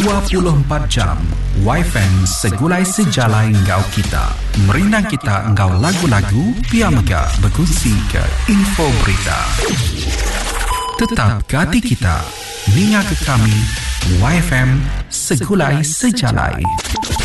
24 jam YFM segulai sejalai ngau kita. Merindang kita ngau lagu-lagu, pia mega berkongsi ke info berita. Tetap ke hati kita, ninga ke kami, YFM segulai sejalai.